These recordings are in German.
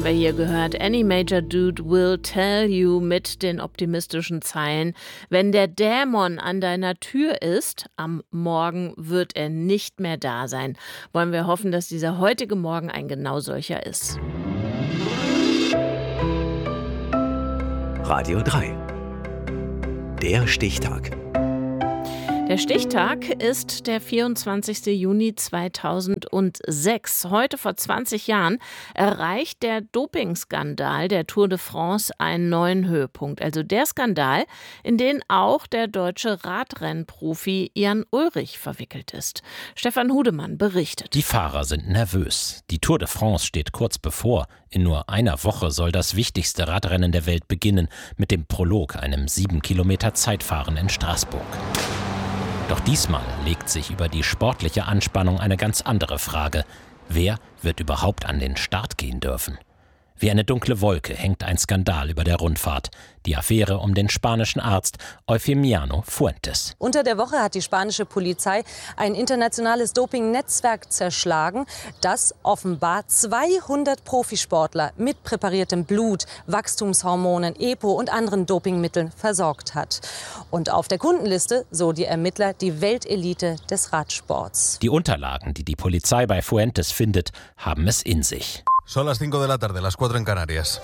haben wir hier gehört. Any Major Dude will tell you mit den optimistischen Zeilen. Wenn der Dämon an deiner Tür ist, am Morgen wird er nicht mehr da sein. Wollen wir hoffen, dass dieser heutige Morgen ein genau solcher ist. Radio 3. Der Stichtag. Der Stichtag ist der 24. Juni 2006. Heute vor 20 Jahren erreicht der Dopingskandal der Tour de France einen neuen Höhepunkt. Also der Skandal, in den auch der deutsche Radrennprofi Jan Ullrich verwickelt ist. Stefan Hudemann berichtet. Die Fahrer sind nervös. Die Tour de France steht kurz bevor. In nur einer Woche soll das wichtigste Radrennen der Welt beginnen, mit dem Prolog, einem 7 Kilometer Zeitfahren in Straßburg. Doch diesmal legt sich über die sportliche Anspannung eine ganz andere Frage. Wer wird überhaupt an den Start gehen dürfen? Wie eine dunkle Wolke hängt ein Skandal über der Rundfahrt. Die Affäre um den spanischen Arzt Eufemiano Fuentes. Unter der Woche hat die spanische Polizei ein internationales Doping-Netzwerk zerschlagen, das offenbar 200 Profisportler mit präpariertem Blut, Wachstumshormonen, EPO und anderen Dopingmitteln versorgt hat. Und auf der Kundenliste, so die Ermittler, die Weltelite des Radsports. Die Unterlagen, die die Polizei bei Fuentes findet, haben es in sich. Son las 5 de la tarde, las 4 en Canarias.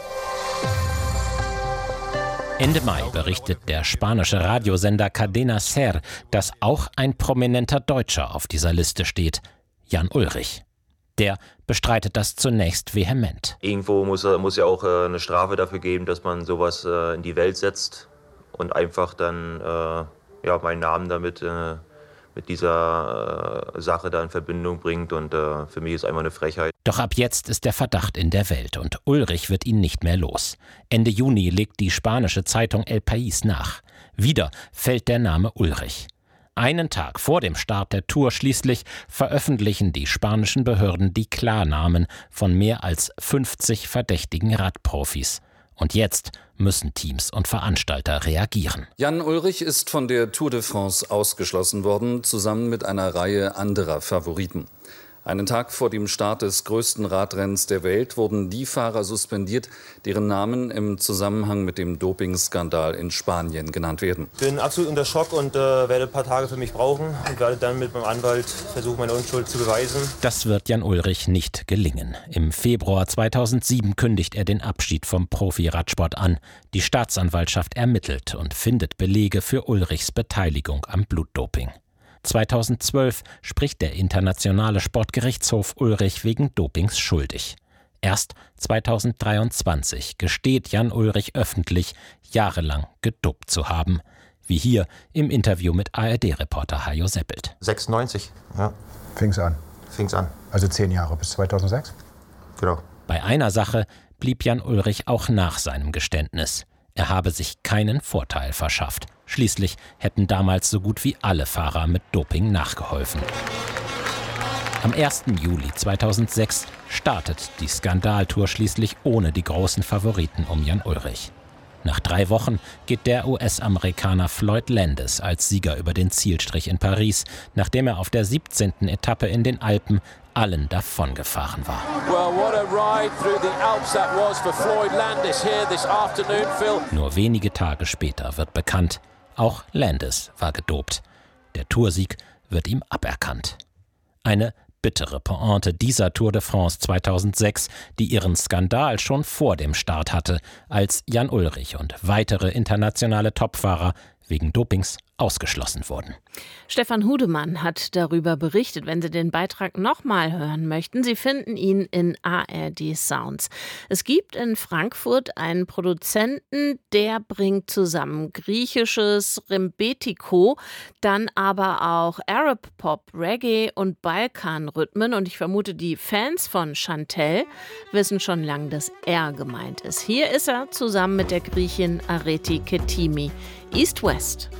Ende Mai berichtet der spanische Radiosender Cadena SER, dass auch ein prominenter Deutscher auf dieser Liste steht, Jan Ullrich. Der bestreitet das zunächst vehement. Irgendwo muss ja auch eine Strafe dafür geben, dass man sowas in die Welt setzt und einfach dann meinen Namen damit mit dieser Sache da in Verbindung bringt. Und für mich ist einfach eine Frechheit. Doch ab jetzt ist der Verdacht in der Welt und Ullrich wird ihn nicht mehr los. Ende Juni legt die spanische Zeitung El País nach. Wieder fällt der Name Ullrich. Einen Tag vor dem Start der Tour schließlich veröffentlichen die spanischen Behörden die Klarnamen von mehr als 50 verdächtigen Radprofis. Und jetzt müssen Teams und Veranstalter reagieren. Jan Ullrich ist von der Tour de France ausgeschlossen worden, zusammen mit einer Reihe anderer Favoriten. Einen Tag vor dem Start des größten Radrennens der Welt wurden die Fahrer suspendiert, deren Namen im Zusammenhang mit dem Dopingskandal in Spanien genannt werden. Ich bin absolut unter Schock und werde ein paar Tage für mich brauchen und werde dann mit meinem Anwalt versuchen, meine Unschuld zu beweisen. Das wird Jan Ullrich nicht gelingen. Im Februar 2007 kündigt er den Abschied vom Profi-Radsport an. Die Staatsanwaltschaft ermittelt und findet Belege für Ullrichs Beteiligung am Blutdoping. 2012 spricht der Internationale Sportgerichtshof Ullrich wegen Dopings schuldig. Erst 2023 gesteht Jan Ullrich öffentlich, jahrelang gedopt zu haben. Wie hier im Interview mit ARD-Reporter Hajo Seppelt. 96, ja. Fing's an. Also 10 Jahre bis 2006? Genau. Bei einer Sache blieb Jan Ullrich auch nach seinem Geständnis. Er habe sich keinen Vorteil verschafft. Schließlich hätten damals so gut wie alle Fahrer mit Doping nachgeholfen. Am 1. Juli 2006 startet die Skandaltour schließlich ohne die großen Favoriten um Jan Ullrich. Nach 3 Wochen geht der US-Amerikaner Floyd Landis als Sieger über den Zielstrich in Paris, nachdem er auf der 17. Etappe in den Alpen allen davongefahren war. Nur wenige Tage später wird bekannt, auch Landis war gedopt. Der Toursieg wird ihm aberkannt. Eine bittere Pointe dieser Tour de France 2006, die ihren Skandal schon vor dem Start hatte, als Jan Ullrich und weitere internationale Topfahrer wegen Dopings ausgeschlossen wurden. Stefan Hudemann hat darüber berichtet. Wenn Sie den Beitrag nochmal hören möchten, Sie finden ihn in ARD Sounds. Es gibt in Frankfurt einen Produzenten, der bringt zusammen griechisches Rembetiko, dann aber auch Arab Pop, Reggae und Balkanrhythmen. Und ich vermute, die Fans von Chantel wissen schon lange, dass er gemeint ist. Hier ist er zusammen mit der Griechin Areti Ketimi. East West.